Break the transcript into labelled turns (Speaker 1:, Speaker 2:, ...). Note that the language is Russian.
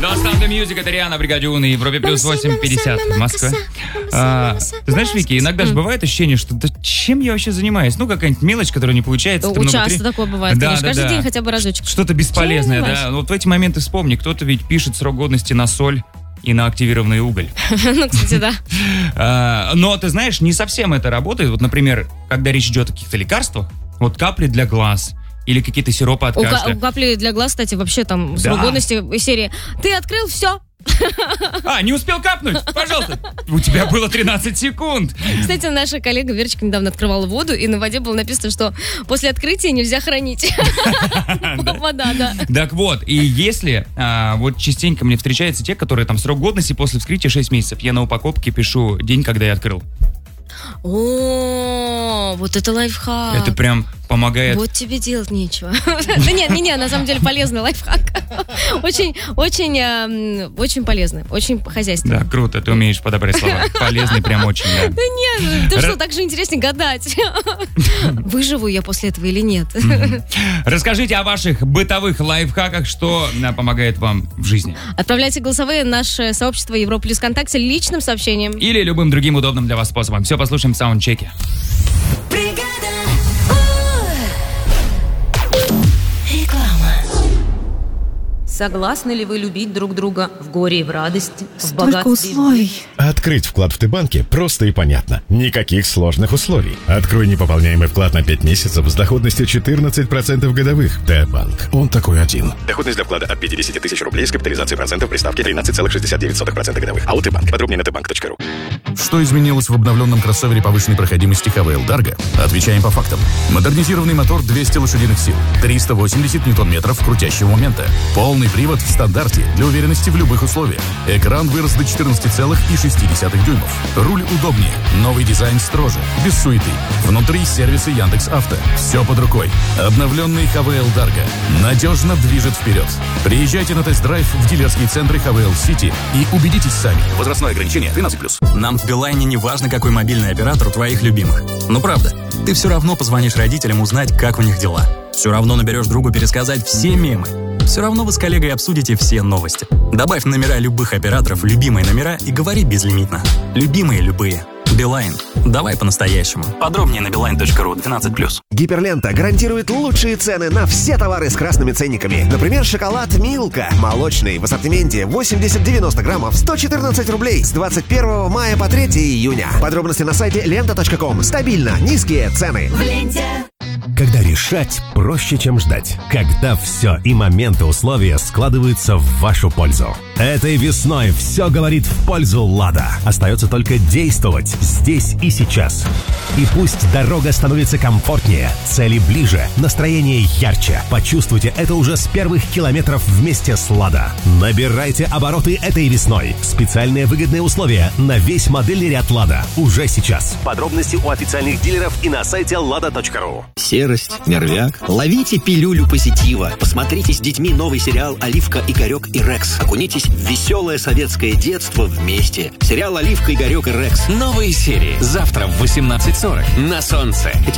Speaker 1: Sound Music, это Риана Бригадюн и Европе плюс 8:50 в Москве. Ты знаешь, Вики, иногда же бывает ощущение, что да чем я вообще занимаюсь? Ну, какая-нибудь мелочь, которая не получается.
Speaker 2: Часто такое бывает, конечно. Каждый день хотя бы разочек.
Speaker 1: Что-то бесполезное, да. Вот в эти моменты вспомни, кто-то ведь пишет срок годности на соль и на активированный уголь.
Speaker 2: Ну, кстати, да.
Speaker 1: Но, ты знаешь, не совсем это работает. Вот, например, когда речь идет о каких-то лекарствах, вот капли для глаз или какие-то сиропы от кашля.
Speaker 2: У капли для глаз, кстати, вообще там срок годности из серии «Ты открыл, все».
Speaker 1: Не успел капнуть? Пожалуйста. У тебя было 13 секунд.
Speaker 2: Кстати, наша коллега Верочка недавно открывала воду, и на воде было написано, что после открытия нельзя хранить. Вода, да.
Speaker 1: Так вот, и если вот частенько мне встречаются те, которые там срок годности после вскрытия 6 месяцев, я на упаковке пишу день, когда я открыл.
Speaker 2: О, вот это лайфхак.
Speaker 1: Это прям помогает.
Speaker 2: Вот тебе делать нечего. Да нет, на самом деле полезный лайфхак. Очень полезный, очень хозяйственный.
Speaker 1: Да, круто, ты умеешь подобрать слова. Полезный прям очень, да.
Speaker 2: Да нет, ты что, так же интереснее гадать. Выживу я после этого или нет?
Speaker 1: Расскажите о ваших бытовых лайфхаках, что помогает вам в жизни.
Speaker 2: Отправляйте голосовые в наше сообщество Европа Плюс ВКонтакте личным сообщением.
Speaker 1: Или любым другим удобным для вас способом. Все послушаем в саундчеке.
Speaker 3: Согласны ли вы любить друг друга в горе и в радости, в богатстве?
Speaker 4: Столько условий.
Speaker 5: Открыть вклад в Т-банке просто и понятно. Никаких сложных условий. Открой непополняемый вклад на 5 месяцев с доходностью 14% годовых. Т-банк. Он такой один.
Speaker 6: Доходность для вклада от 50 тысяч рублей с капитализацией процентов при ставке 13,69% годовых. АО Т-банк. Подробнее на tbank.ru.
Speaker 7: Что изменилось в обновленном кроссовере повышенной проходимости ХВЛ Дарго? Отвечаем по фактам. Модернизированный мотор 200 лошадиных сил, 380 ньютон-метров крутящего момента, полный привод в стандарте для уверенности в любых условиях. Экран вырос до 14,6 дюймов. Руль удобнее, новый дизайн строже, без суеты. Внутри сервисы Яндекс.Авто. Все под рукой. Обновленный ХВЛ Дарго надежно движет вперед. Приезжайте на тест-драйв в дилерские центры ХВЛ Сити и убедитесь сами. Возрастное ограничение 13+.
Speaker 8: Нам в Билайне не важно, какой мобильный оператор у твоих любимых. Но правда, ты все равно позвонишь родителям узнать, как у них дела. Все равно наберешь другу пересказать все мемы. Все равно вы с коллегой обсудите все новости. Добавь номера любых операторов в любимые номера и говори безлимитно. Любимые любые. Билайн. Давай по-настоящему. Подробнее на beeline.ru 12+.
Speaker 9: Гиперлента гарантирует лучшие цены на все товары с красными ценниками. Например, шоколад Милка. Молочный в ассортименте 80-90 граммов 114 рублей с 21 мая по 3 июня. Подробности на сайте lenta.com. Стабильно низкие цены.
Speaker 3: В ленте.
Speaker 10: Когда решать проще, чем ждать. Когда все и моменты условия складываются в вашу пользу. Этой весной все говорит в пользу «Лада». Остается только действовать здесь и сейчас. И пусть дорога становится комфортнее, цели ближе, настроение ярче. Почувствуйте это уже с первых километров вместе с «Лада». Набирайте обороты этой весной. Специальные выгодные условия на весь модельный ряд «Лада» уже сейчас. Подробности у официальных дилеров и на сайте lada.ru.
Speaker 11: Серость, нервяк. Ловите пилюлю позитива. Посмотрите с детьми новый сериал «Оливка, Игорек и Рекс». Окунитесь в веселое советское детство вместе. Сериал «Оливка, Игорек и Рекс».
Speaker 12: Новые серии завтра в 18:40 на Солнце.